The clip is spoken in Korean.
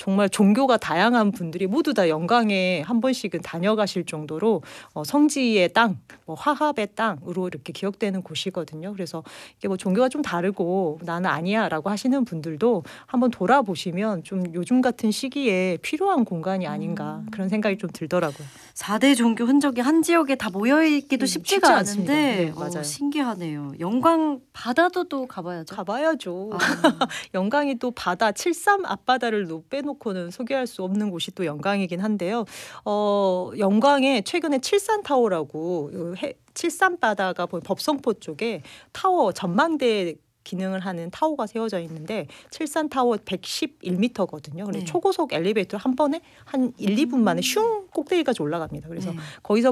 정말 종교가 다양한 분들이 모두 다 영광에 한 번씩은 다녀가실 정도로 성지의 땅, 뭐 화합의 땅으로 이렇게 기억되는 곳이거든요. 그래서 이게 뭐 종교가 좀 다르고 나는 아니야라고 하시는 분들도 한번 돌아보시면 좀 요즘 같은 시기에 필요한 공간이 아닌가 그런 생각이 좀 들더라고요. 4대 종교 흔적이 한 지역에 다 모여있기도 쉽지 쉽지가 않습니다. 않은데 네, 맞아요. 신기하네요. 영광 바다도 또 가봐야죠. 가봐야죠. 아, 영광이 또 바다 73 앞바다를 빼놓고는 소개할 수 없는 곳이 또 영광이긴 한데요. 영광에 최근에 칠산타워라고 칠산바다가 법성포 쪽에 타워 전망대 기능을 하는 타워가 세워져 있는데 칠산타워 111m거든요. 그래서 네. 초고속 엘리베이터 한 번에 한 1, 2분 만에 슝 꼭대기까지 올라갑니다. 그래서 네. 거기서